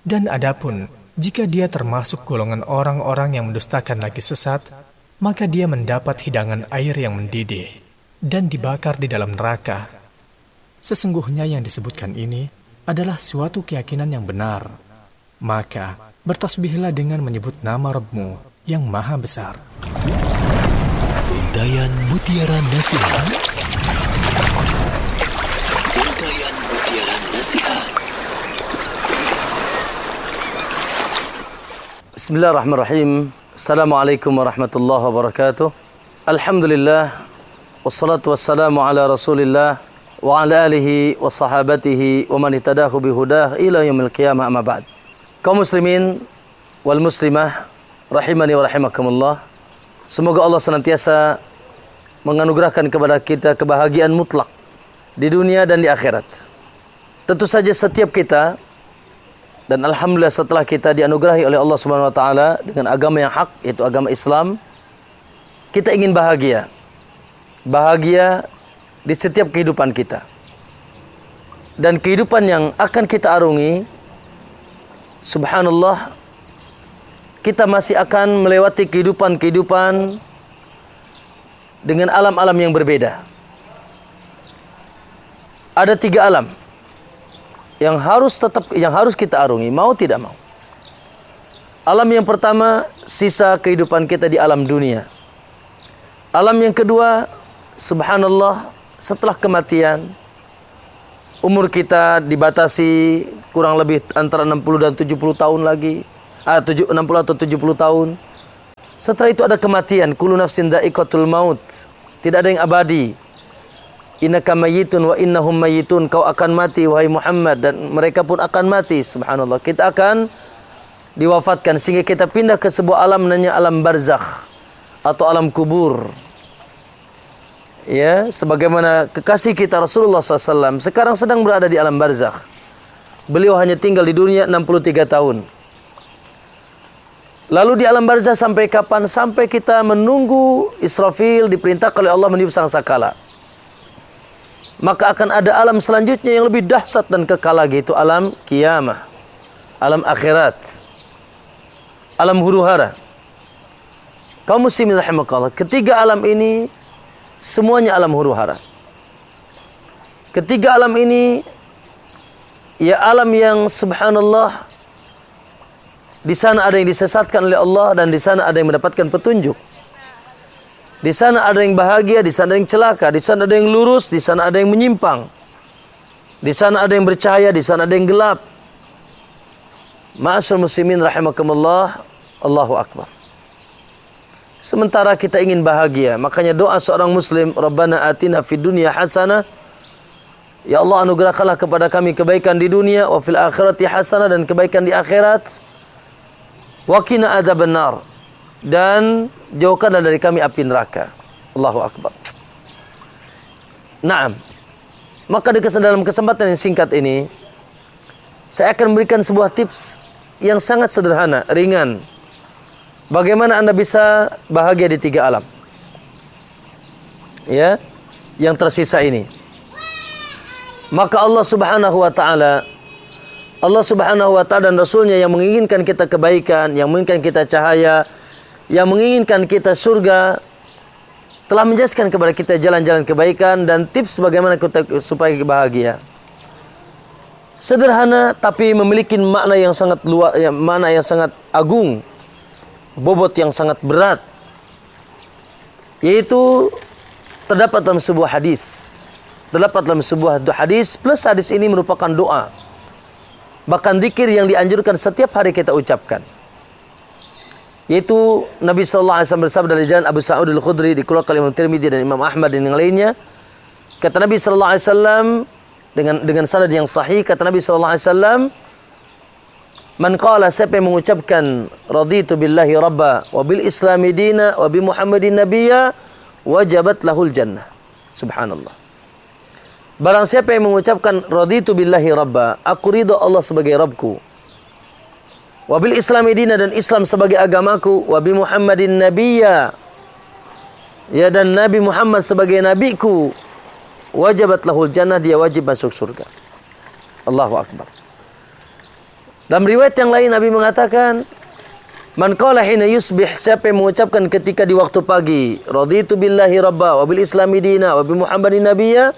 Dan adapun jika dia termasuk golongan orang-orang yang mendustakan lagi sesat, maka dia mendapat hidangan air yang mendidih dan dibakar di dalam neraka. Sesungguhnya yang disebutkan ini adalah suatu keyakinan yang benar. Maka bertasbihlah dengan menyebut nama Rabbmu yang maha besar. Untayan Mutiara Nasihat. Untayan Mutiara Nasihat. Bismillahirrahmanirrahim. Assalamualaikum warahmatullahi wabarakatuh. Alhamdulillah. Wassalatu wassalamu ala rasulillah wa ala alihi wa sahabatihi wa man itadahu bihudah ila yaumil qiyamah amma ba'd. Kaum muslimin wal muslimah rahimani wa rahimakumullah. Semoga Allah senantiasa menganugerahkan kepada kita kebahagiaan mutlak di dunia dan di akhirat. Tentu saja setiap kita, dan alhamdulillah setelah kita dianugerahi oleh Allah Subhanahu wa taala dengan agama yang hak, yaitu agama Islam, kita ingin bahagia. Bahagia di setiap kehidupan kita. Dan kehidupan yang akan kita arungi, subhanallah, kita masih akan melewati kehidupan-kehidupan dengan alam-alam yang berbeda. Ada 3 alam yang harus kita arungi, mau tidak mau. Alam yang pertama, sisa kehidupan kita di alam dunia. Alam yang kedua, subhanallah, setelah kematian, umur kita dibatasi kurang lebih antara 60 dan 70 tahun lagi. 60 atau 70 tahun. Setelah itu ada kematian. Kullu nafsin dha'iqatul maut. Tidak ada yang abadi. Innaka mayyitun wa innahum mayyitun. Kau akan mati wahai Muhammad, dan mereka pun akan mati. Subhanallah. Kita akan diwafatkan sehingga kita pindah ke sebuah alam namanya alam barzakh atau alam kubur. Ya, sebagaimana kekasih kita Rasulullah SAW sekarang sedang berada di alam barzakh. Beliau hanya tinggal di dunia 63 tahun. Lalu di alam barzakh sampai kapan? Sampai kita menunggu Israfil diperintahkan oleh Allah meniup sangkakala. Maka akan ada alam selanjutnya yang lebih dahsyat dan kekal lagi, itu alam kiamah, alam akhirat, alam huru-hara. Kaum muslimin rahimakallah, ketiga alam ini semuanya alam huru-hara. Ketiga alam ini ya alam yang subhanallah, di sana ada yang disesatkan oleh Allah dan di sana ada yang mendapatkan petunjuk. Di sana ada yang bahagia, di sana ada yang celaka, di sana ada yang lurus, di sana ada yang menyimpang. Di sana ada yang bercahaya, di sana ada yang gelap. Ma'asyiral muslimin rahimakumullah, Allahu akbar. Sementara kita ingin bahagia, makanya doa seorang muslim, Rabbana atina fid dunya hasanah. Ya Allah, anugerahkanlah kepada kami kebaikan di dunia, wa fil akhirati hasanah, dan kebaikan di akhirat. Wa qina adzabannar, dan jauhkanlah dari kami api neraka. Allahu akbar. Naam. Maka dalam kesempatan yang singkat ini, saya akan memberikan sebuah tips yang sangat sederhana, ringan. Bagaimana Anda bisa bahagia di 3 alam, ya, yang tersisa ini. Maka Allah Subhanahu wa taala dan Rasulnya yang menginginkan kita kebaikan, yang menginginkan kita cahaya, yang menginginkan kita surga, telah menjelaskan kepada kita jalan-jalan kebaikan dan tips bagaimana kita supaya bahagia. Sederhana tapi memiliki makna yang sangat luas, makna yang sangat agung, bobot yang sangat berat. Yaitu terdapat dalam sebuah hadis. Terdapat dalam sebuah hadis, plus hadis ini merupakan doa. Bahkan zikir yang dianjurkan setiap hari kita ucapkan. Yaitu Nabi sallallahu alaihi wasallam bersabda dari jalan Abu Sa'ud Al-Khudri, dikeluarkan oleh Imam Tirmidzi dan Imam Ahmad dan yang lainnya. Kata Nabi sallallahu alaihi wasallam dengan sanad yang sahih, kata Nabi sallallahu alaihi wasallam, man qala, siapa yang mengucapkan raditu billahi rabba wa bil islami dina wa bi Muhammadin nabiyya, wajabat lahul jannah. Subhanallah. Barang siapa yang mengucapkan raditu billahi rabba, aku ridha Allah sebagai Rabbku, wabil islami dina, dan Islam sebagai agamaku, wabi Muhammadin nabiyya, ya, dan Nabi Muhammad sebagai nabiku, wajabat lahul jannah, dia wajib masuk surga. Allahu akbar. Dalam riwayat yang lain Nabi mengatakan, man qala hina yusbih, siapa yang mengucapkan ketika di waktu pagi, raditu billahi rabba wa bil islami dina wa bi muhammadin nabiyya,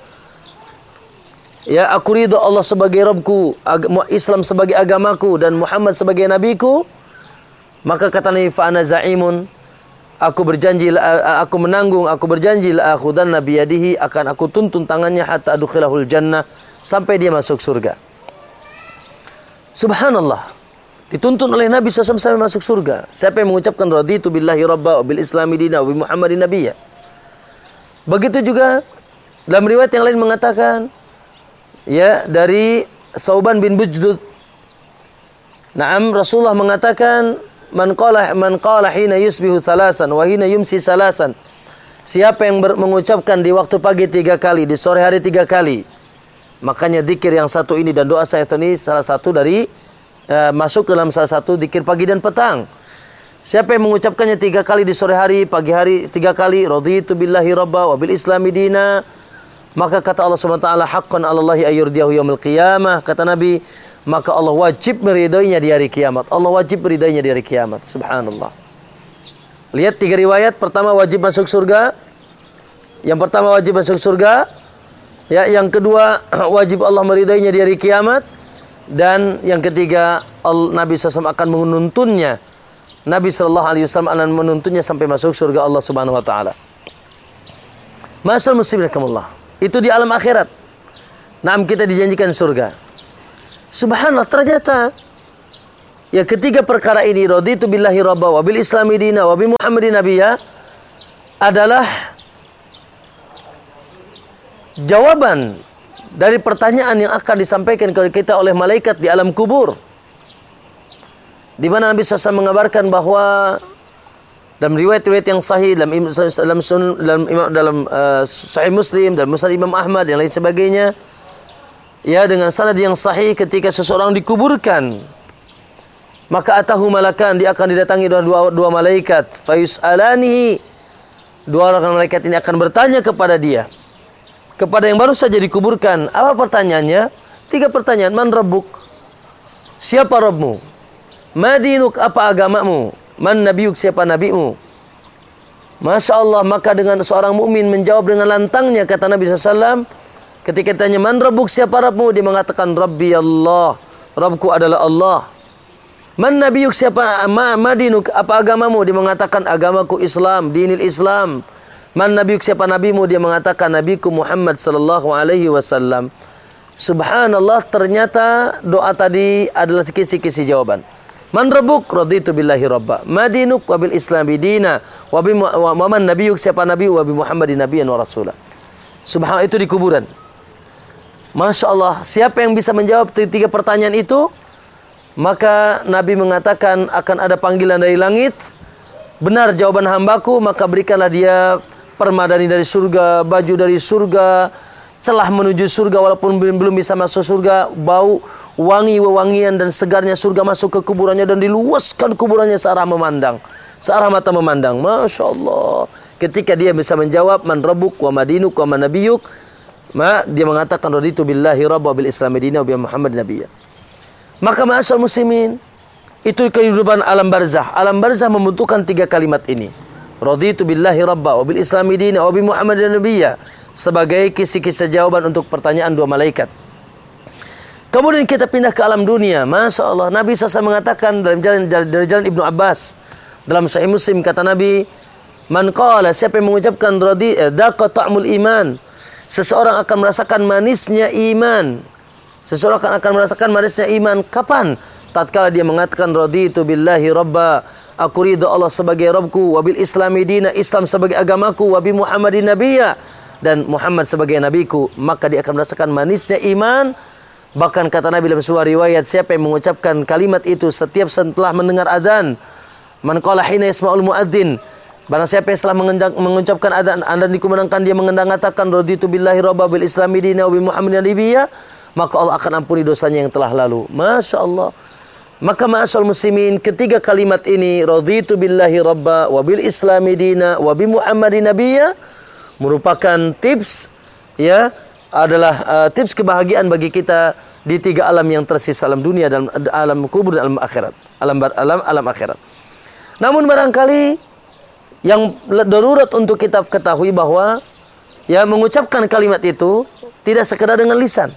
ya aku ridha Allah sebagai Rabbku, Islam sebagai agamaku dan Muhammad sebagai nabiku, maka kata Nabi fa ana zaimun, aku berjanji, aku menanggung, aku berjanji la akhudanna biyadihi, akan aku tuntun tangannya hatta adkhilahul jannah, sampai dia masuk surga. Subhanallah, dituntun oleh Nabi SAW sampai masuk surga. Siapa yang mengucapkan raditu billahi rabba wa bil islami dina wa bi muhammadin nabiyya. Begitu juga dalam riwayat yang lain mengatakan, ya, dari Sauban bin Bujdud, Naam, Rasulullah mengatakan, man qala hina yusbihu salasan wa hina yumsi salasan. Siapa yang mengucapkan di waktu pagi 3 kali, di sore hari 3 kali. Makanya zikir yang satu ini dan doa saya ini salah satu dari masuk dalam salah satu zikir pagi dan petang. Siapa yang mengucapkannya 3 kali di sore hari, pagi hari 3 kali, raditu billahi rabba wa bil islami dina, maka kata Allah SWT, haqqan 'alallahi ayyurdiyahu yaumil qiyamah, kata Nabi, maka Allah wajib meridainya di hari kiamat. Allah wajib meridainya di hari kiamat. Subhanallah. Lihat 3 riwayat. Pertama wajib masuk surga. Yang pertama wajib masuk surga. Ya, yang kedua wajib Allah meridainya di hari kiamat. Dan yang ketiga Nabi SAW akan menuntunnya. Nabi SAW akan menuntunnya sampai masuk surga Allah Subhanahu Wa Taala. Masal muslimin rahimakumullah. Itu di alam akhirat. Naam, kita dijanjikan surga. Subhanallah, ternyata ya ketiga perkara ini, raditu billahi rabba wa bil islami dina wa bi muhammadin nabiyya, adalah jawaban dari pertanyaan yang akan disampaikan kepada kita oleh malaikat di alam kubur. Di mana Nabi SAW mengabarkan bahwa dalam riwayat-riwayat yang sahih, dalam Sahih Muslim, dalam Musnad Imam Ahmad dan lain sebagainya, ya, dengan sanad yang sahih, ketika seseorang dikuburkan, maka atahu malakan, dia akan didatangi dengan dua malaikat, fayus'alanihi, 2 orang malaikat ini akan bertanya kepada dia, kepada yang baru saja dikuburkan. Apa pertanyaannya? 3 pertanyaan. Man rabbuk, siapa Rabbmu? Madinuk, apa agamamu? Man nabiyuk, siapa nabimu? Masya Allah, maka dengan seorang mukmin menjawab dengan lantangnya, kata Nabi SAW, ketika ditanya man rabbuk, siapa Rabbmu, dia mengatakan Rabbi Allah, Rabbku adalah Allah. Man nabiyuk, siapa madinuk, apa agamamu, dia mengatakan agamaku Islam, dinil Islam. Man nabiyuk, siapa nabimu, dia mengatakan nabiku Muhammad sallallahu alaihi wasallam. Subhanallah, ternyata doa tadi adalah kisi-kisi jawaban. Man rabbuk, raditu billahi rabba, madinuk wa bil islami dina wa man nabiyuk, siapa nabi, wa bi Muhammadin nabiyyan wa rasulah. Subhanallah, itu di kuburan. Masya Allah, siapa yang bisa menjawab 3 pertanyaan itu, maka Nabi mengatakan akan ada panggilan dari langit. Benar jawaban hambaku, maka berikanlah dia permadani dari surga, baju dari surga, celah menuju surga walaupun belum bisa masuk surga, bau wangi wewangian dan segarnya surga masuk ke kuburannya dan diluaskan kuburannya searah memandang, searah mata memandang. Masya Allah, ketika dia bisa menjawab man rabbuk wa madinuk wa man nabiyuk, dia mengatakan raditu billahi rabba bil islami dina wa bi muhammad nabiyya. Maka ma'asyar muslimin, itu kehidupan alam barzah. Alam barzah membutuhkan 3 kalimat ini, raditu billahi rabba wa bil islami dina wa bi muhammad nabiyya, sebagai kisi-kisi jawaban untuk pertanyaan 2 malaikat. Kemudian kita pindah ke alam dunia. Masya Allah, Nabi SAW mengatakan dari jalan Ibnu Abbas, dalam Sahih Muslim, kata Nabi, man qala, siapa yang mengucapkan daqa ta'mul iman, seseorang akan merasakan manisnya iman. Seseorang akan merasakan manisnya iman. Kapan? Tatkala dia mengatakan raditu billahi rabba, aku ridha Allah sebagai Rabbku, wabil islami dina, Islam sebagai agamaku, wabi Muhammadin nabiyya, dan Muhammad sebagai nabiku, maka dia akan merasakan manisnya iman. Bahkan kata Nabi dalam sebuah riwayat, siapa yang mengucapkan kalimat itu setiap setelah mendengar azan, man qala hina yasma'ul muadzin, barang siapa yang setelah mengucapkan azan dan dikumandangkan dia mengatakan raditu billahi rabba bil islami dina wa bi muhammadin nabiyya, maka Allah akan ampuni dosanya yang telah lalu. Masya Allah. Maka ma'asyal muslimin, 3 kalimat ini, raditu billahi rabba wa bil islami dina wa bi muhammadin nabiyya, merupakan tips, ya, adalah tips kebahagiaan bagi kita di 3 alam yang tersisa, alam dunia dan alam kubur dan alam akhirat. Alam akhirat. Namun barangkali yang darurat untuk kita ketahui bahwa ya mengucapkan kalimat itu tidak sekedar dengan lisan.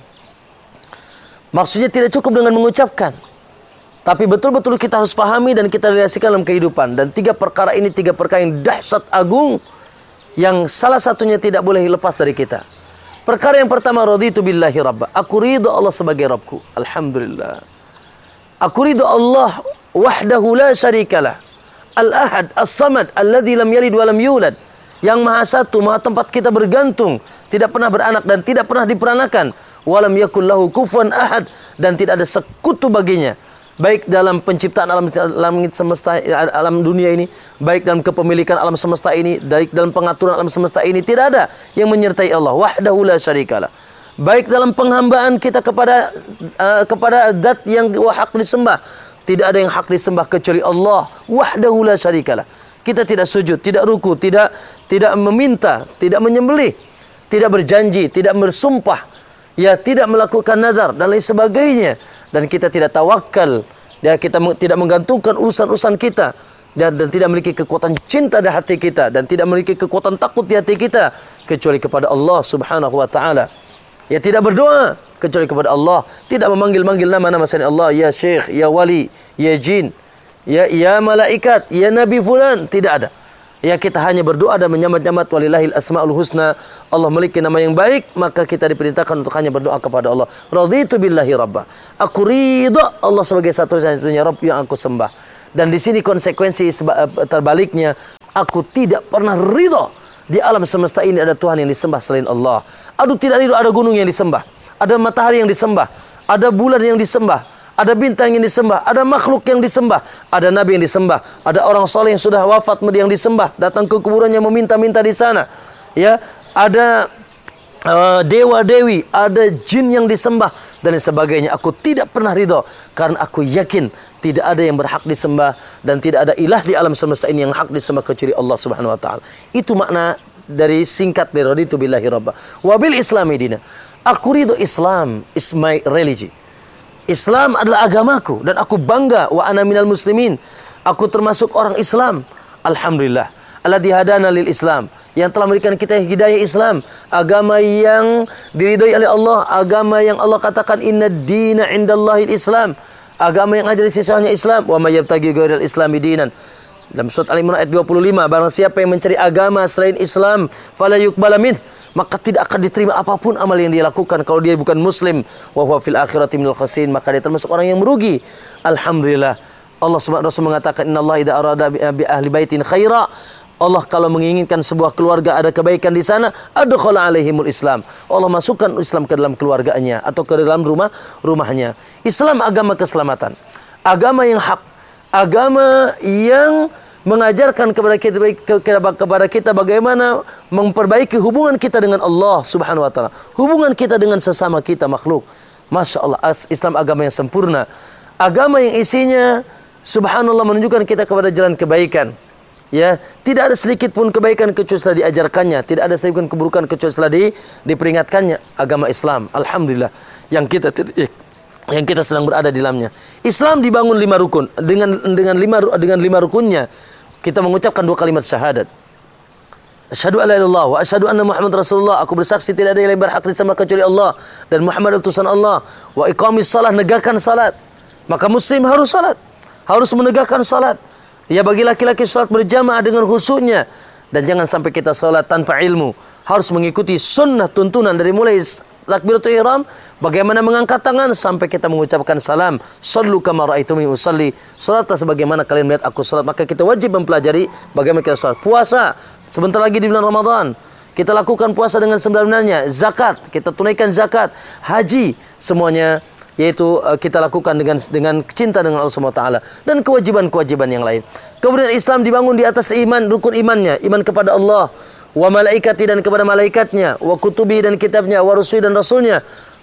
Maksudnya tidak cukup dengan mengucapkan. Tapi betul-betul kita harus pahami dan kita realisasikan dalam kehidupan. Dan 3 perkara ini 3 perkara yang dahsyat agung yang salah satunya tidak boleh lepas dari kita. Perkara yang pertama, raditu billahi rabba. Aku ridha Allah sebagai Rabbku. Alhamdulillah. Aku ridha Allah wahdahu la syarikalah. Al-ahad, as-samad, alladzi lam yalid wa lam yulad. Yang maha satu, maha tempat kita bergantung, tidak pernah beranak dan tidak pernah diperanakan. Walam yakul lahu kufuwan ahad, dan tidak ada sekutu baginya. Baik dalam penciptaan alam semesta, alam dunia ini, baik dalam kepemilikan alam semesta ini, baik dalam pengaturan alam semesta ini, tidak ada yang menyertai Allah. Wahdahu la syarikalah. Baik dalam penghambaan kita kepada zat yang hak disembah, tidak ada yang hak disembah kecuali Allah. Wahdahu la syarikalah. Kita tidak sujud, tidak ruku, tidak meminta, tidak menyembelih, tidak berjanji, tidak bersumpah, ya tidak melakukan nazar dan lain sebagainya. Dan kita tidak tawakal, ya kita tidak menggantungkan urusan-urusan kita, dan tidak memiliki kekuatan cinta di hati kita, dan tidak memiliki kekuatan takut di hati kita kecuali kepada Allah Subhanahu wa taala. Ya tidak berdoa kecuali kepada Allah, tidak memanggil-manggil nama-nama selain Allah, ya syekh, ya wali, ya jin, ya malaikat, ya nabi fulan, tidak ada. Ya kita hanya berdoa dan menyambat-nyambat walillahil asmaul husna. Allah memiliki nama yang baik, maka kita diperintahkan untuk hanya berdoa kepada Allah. Raditu billahi rabba. Aku ridha Allah sebagai satu-satunya Rabb yang aku sembah. Dan di sini konsekuensi terbaliknya, aku tidak pernah ridha di alam semesta ini ada Tuhan yang disembah selain Allah. Aduh, tidak ridha ada gunung yang disembah, ada matahari yang disembah, ada bulan yang disembah, ada bintang yang disembah, ada makhluk yang disembah, ada nabi yang disembah, ada orang soleh yang sudah wafat yang disembah, datang ke kuburannya meminta-minta di sana. Ya, ada dewa-dewi, ada jin yang disembah dan sebagainya. Aku tidak pernah ridha karena aku yakin tidak ada yang berhak disembah dan tidak ada ilah di alam semesta ini yang hak disembah kecuali Allah Subhanahu wa taala. Itu makna dari singkat dari raditu billahi rabba wa bil islami dina. Aku ridha Islam is my religion. Islam adalah agamaku dan aku bangga wa ana minal muslimin. Aku termasuk orang Islam. Alhamdulillah. Alladzi hadana lil Islam, yang telah memberikan kita hidayah Islam, agama yang diridhai oleh Allah, agama yang Allah katakan innad dina indallahil Islam, agama yang ada di sisi hanya Islam. Wa may yabtaghi ghairal islami dinan. Dalam surat Al-Imran ayat 25, barang siapa yang mencari agama selain Islam, fala yuqbala min, maka tidak akan diterima apapun amal yang dia lakukan kalau dia bukan muslim. Wa huwa fil akhirati minal khasirin, maka dia termasuk orang yang merugi. Alhamdulillah. Allah Subhanahu wa taala mengatakan innallaha idza arada bi ahli baitin khaira, Allah kalau menginginkan sebuah keluarga ada kebaikan di sana, adkhala alaihimul Islam. Allah masukkan Islam ke dalam keluarganya atau ke dalam rumahnya. Islam agama keselamatan, agama yang hak, agama yang mengajarkan kepada kita bagaimana memperbaiki hubungan kita dengan Allah Subhanahu wa taala, hubungan kita dengan sesama kita makhluk. Masya Allah, Islam agama yang sempurna, agama yang isinya subhanallah menunjukkan kita kepada jalan kebaikan. Ya, tidak ada sedikit pun kebaikan kecuali setelah diajarkannya, tidak ada sedikit pun keburukan kecuali setelah diperingatkannya. Agama Islam, alhamdulillah, yang kita sedang berada di dalamnya. Islam dibangun 5 rukun. Dengan lima rukunnya kita mengucapkan 2 kalimat syahadat. Asyhadu an la ilaha illallah wa asyhadu anna Muhammad Rasulullah. Aku bersaksi tidak ada yang berhak disembah kecuali Allah dan Muhammad utusan Allah. Wa iqamis shalah, negakkan salat. Maka muslim harus salat, harus menegakkan salat. Ya, bagi laki-laki salat berjamaah dengan khusyuknya, dan jangan sampai kita salat tanpa ilmu. Harus mengikuti sunnah tuntunan dari mulai takbiratul ihram, bagaimana mengangkat tangan sampai kita mengucapkan salam. Shallu kama raaitumuni usalli, salatlah sebagaimana kalian melihat aku salat. Maka kita wajib mempelajari bagaimana kita salat. Puasa, sebentar lagi di bulan Ramadan, kita lakukan puasa dengan sebenarnya. Zakat, kita tunaikan zakat. Haji, semuanya yaitu kita lakukan dengan cinta dengan Allah Subhanahu wa taala dan kewajiban-kewajiban yang lain. Kemudian Islam dibangun di atas iman, rukun imannya, iman kepada Allah, wa malaikati dan kepada malaikatnya, wa kutubi dan kitabnya, wa rusuli dan rasulnya,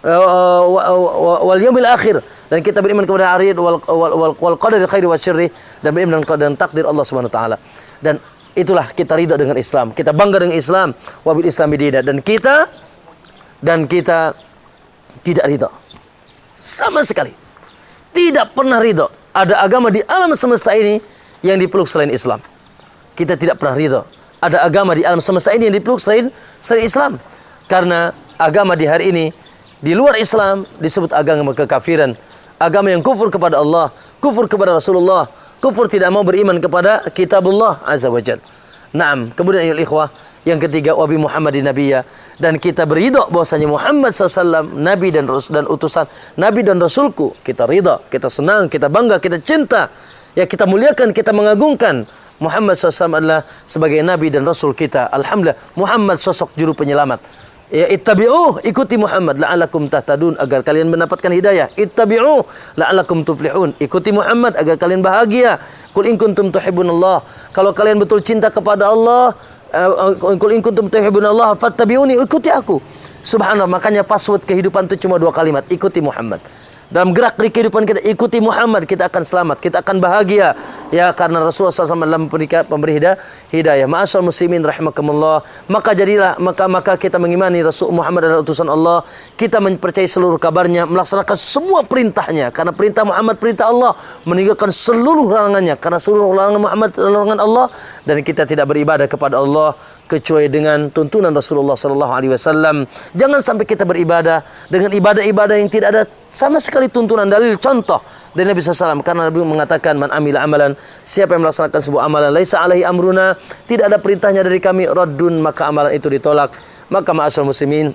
wal yaumil akhir, dan kita beriman kepada hari wal qadari khairi wasyarri, dan beriman dengan takdir Allah Subhanahu wa taala. Dan itulah kita ridha dengan Islam, kita bangga dengan Islam, wa bil islami dina, dan kita tidak ridha Sama sekali. Tidak pernah ridho ada agama di alam semesta ini yang dipeluk selain Islam. Kita tidak pernah ridho ada agama di alam semesta ini yang dipeluk selain Islam. Karena agama di hari ini di luar Islam disebut agama kekafiran, agama yang kufur kepada Allah, kufur kepada Rasulullah, kufur tidak mau beriman kepada kitabullah azza wajalla. Naam, kemudian ayol ikhwah, yang ketiga wabi Muhammadin nabiyya, dan kita beridho bahwasanya Muhammad SAW nabi dan utusan, nabi dan rasulku. Kita ridha, kita senang, kita bangga, kita cinta, ya kita muliakan, kita mengagungkan Muhammad SAW adalah sebagai nabi dan rasul kita. Alhamdulillah, Muhammad sosok juru penyelamat. Ya, ittabi'uh, ikuti Muhammad la'alakum tahtadun, agar kalian mendapatkan hidayah. Ittabi'uh la'alakum tuflihun, ikuti Muhammad agar kalian bahagia. Qul in kuntum tuhibbunallah, kalau kalian betul cinta kepada Allah, qul in kuntum tuhibbunallah fattabi'uni, ikuti aku. Subhanallah, makanya password kehidupan itu cuma 2 kalimat, ikuti Muhammad. Dalam gerak di kehidupan kita, ikuti Muhammad, kita akan selamat, kita akan bahagia. Ya, karena Rasulullah SAW dalam pemberi hidayah. Ma'asyar muslimin rahimakumullah. Maka jadilah, maka kita mengimani Rasul Muhammad adalah utusan Allah. Kita mempercayai seluruh kabarnya, melaksanakan semua perintahnya. Karena perintah Muhammad perintah Allah, meninggalkan seluruh larangannya. Karena seluruh larangan Muhammad larangan Allah. Dan kita tidak beribadah kepada Allah kecuali dengan tuntunan Rasulullah SAW. Jangan sampai kita beribadah dengan ibadah-ibadah yang tidak ada sama sekali tuntunan dalil contoh dari Nabi SAW. Karena Nabi mengatakan, man amila amalan, siapa yang melaksanakan sebuah amalan laisa alaihi amruna, tidak ada perintahnya dari kami, raddun, maka amalan itu ditolak. Maka ma'asyar muslimin,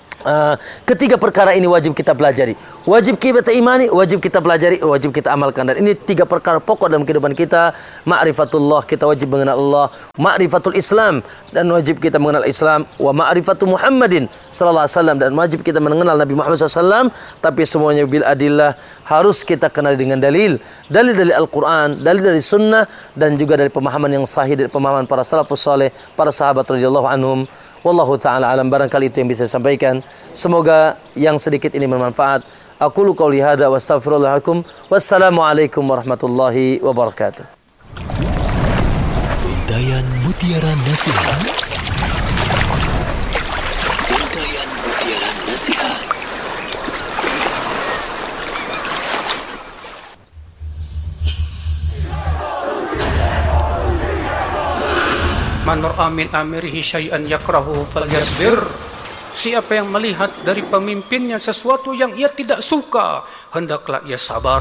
ketiga perkara ini wajib kita pelajari, wajib kita imani, wajib kita pelajari, wajib kita amalkan. Dan ini 3 perkara pokok dalam kehidupan kita. Ma'rifatullah, kita wajib mengenal Allah. Ma'rifatul Islam, dan wajib kita mengenal Islam. Wa ma'rifatu Muhammadin sallallahu alaihi wasallam, dan wajib kita mengenal Nabi Muhammad SAW. Tapi semuanya bil adillah, harus kita kenal dengan dalil dari Al-Quran, dalil dari Sunnah, dan juga dari pemahaman yang sahih, dari pemahaman para salafus saleh, para sahabat radhiyallahu anhum. Wallahu ta'ala alam. Barangkali itu yang bisa saya sampaikan. Semoga yang sedikit ini bermanfaat. Aqulu qouli hadza wa astaghfirullah lakum. Wassalamualaikum warahmatullahi wabarakatuh. Untayan Mutiara Nasihat. Untayan Mutiara Nasihat. Man ra'a min amirihi syai'an yakrahu falyasbir. Siapa yang melihat dari pemimpinnya sesuatu yang ia tidak suka, hendaklah ia sabar.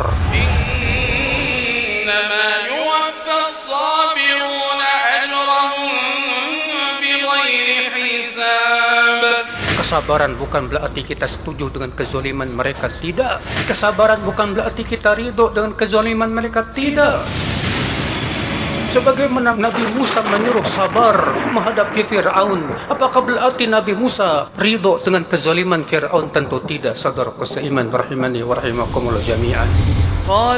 Innama yuwaffas sabiruna ajrahum bighairi hisab. Kesabaran bukan berarti kita setuju dengan kezaliman mereka, tidak. Kesabaran bukan berarti kita ridho dengan kezaliman mereka, tidak. Sebagaimana Nabi Musa menyuruh sabar menghadapi Fir'aun, apakah berarti Nabi Musa ridho dengan kezaliman Fir'aun? Tentu tidak. Saudara seiman rahimani wa rahimakumullah jami'an.